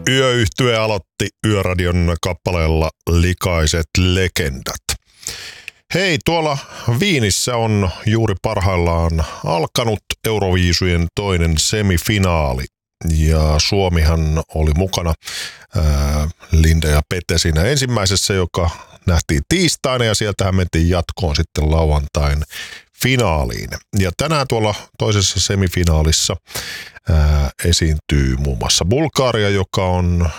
Yöyhtye aloitti Yöradion kappaleella Likaiset legendat. Hei, tuolla Viinissä on juuri parhaillaan alkanut Euroviisujen toinen semifinaali. Ja Suomihan oli mukana Linda ja Pete siinä ensimmäisessä, joka nähtiin tiistaina, ja sieltähän mentiin jatkoon sitten lauantain finaaliin. Ja tänään tuolla toisessa semifinaalissa esiintyy muun muassa Bulgaria, joka on